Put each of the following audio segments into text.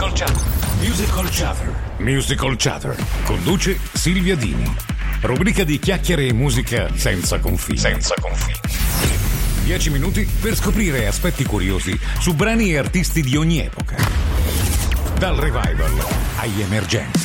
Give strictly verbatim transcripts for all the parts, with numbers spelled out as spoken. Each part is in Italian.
Musical Chatter. Musical Chatter. Musical Chatter. Conduce Silvia Dini. Rubrica di chiacchiere e musica senza confini. Senza confini. Dieci minuti per scoprire aspetti curiosi su brani e artisti di ogni epoca. Dal revival agli emergenti.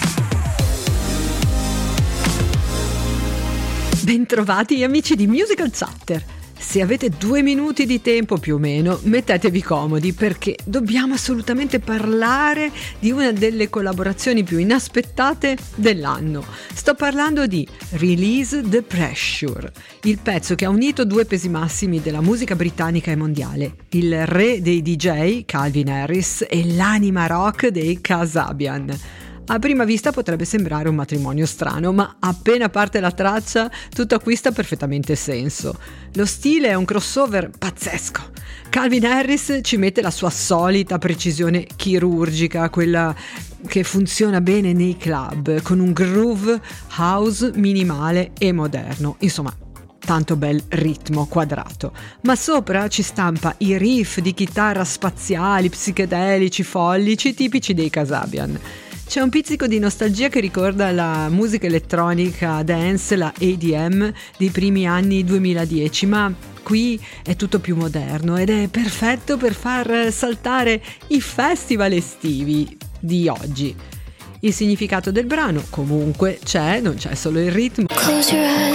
Bentrovati amici di Musical Chatter. Se avete due minuti di tempo più o meno, mettetevi comodi perché dobbiamo assolutamente parlare di una delle collaborazioni più inaspettate dell'anno. Sto parlando di Release the Pressure, il pezzo che ha unito due pesi massimi della musica britannica e mondiale, il re dei D J, Calvin Harris, e l'anima rock dei Kasabian. A prima vista potrebbe sembrare un matrimonio strano, ma appena parte la traccia tutto acquista perfettamente senso. Lo stile è un crossover pazzesco. Calvin Harris ci mette la sua solita precisione chirurgica, quella che funziona bene nei club, con un groove house minimale e moderno. Insomma, tanto bel ritmo quadrato, ma sopra ci stampa i riff di chitarra spaziali, psichedelici, follici, tipici dei Kasabian. C'è un pizzico di nostalgia che ricorda la musica elettronica dance, la E D M dei primi anni duemiladieci, ma qui è tutto più moderno ed è perfetto per far saltare i festival estivi di oggi. Il significato del brano comunque c'è, non c'è solo il ritmo.